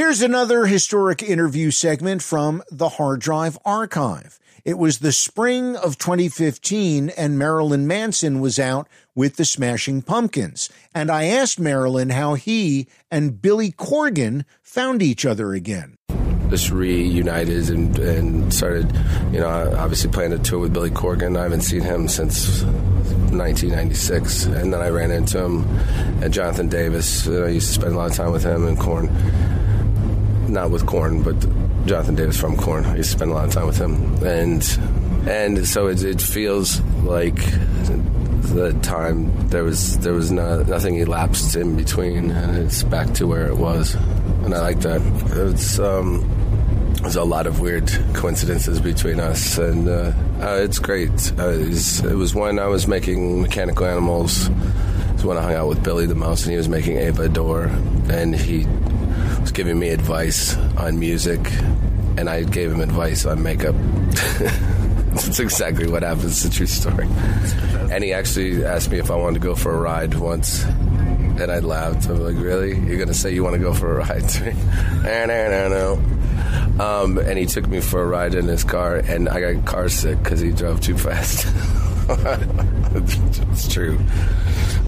Here's another historic interview segment from the Hard Drive Archive. It was the spring of 2015, and Marilyn Manson was out with the Smashing Pumpkins. And I asked Marilyn how he and Billy Corgan found each other again. Just reunited and started, obviously playing a tour with Billy Corgan. I haven't seen him since 1996, and then I ran into him at Jonathan Davis. I used to spend a lot of time with him and Korn. Not with Korn, but Jonathan Davis from Korn. I used to spend a lot of time with him, and so it feels like the time there was nothing elapsed in between, and it's back to where it was, and I like that. There's a lot of weird coincidences between us, and it's great. It was when I was making Mechanical Animals. It was when I hung out with Billy the most, and he was making Ava Adore, and he was giving me advice on music, and I gave him advice on makeup. That's exactly what happened. It's a true story. And he actually asked me if I wanted to go for a ride once, and I laughed. I was like, really? You're going to say you want to go for a ride to me? No. And he took me for a ride in his car, and I got car sick because he drove too fast. It's true.